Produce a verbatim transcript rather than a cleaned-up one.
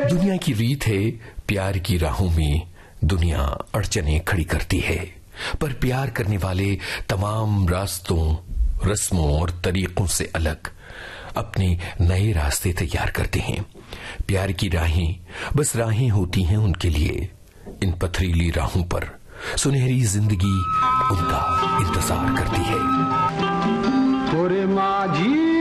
दुनिया की रीत है, प्यार की राहों में दुनिया अड़चने खड़ी करती है, पर प्यार करने वाले तमाम रास्तों, रस्मों और तरीकों से अलग अपने नए रास्ते तैयार करते हैं। प्यार की राहें बस राहें होती हैं उनके लिए। इन पथरीली राहों पर सुनहरी जिंदगी उनका इंतजार करती है। माझी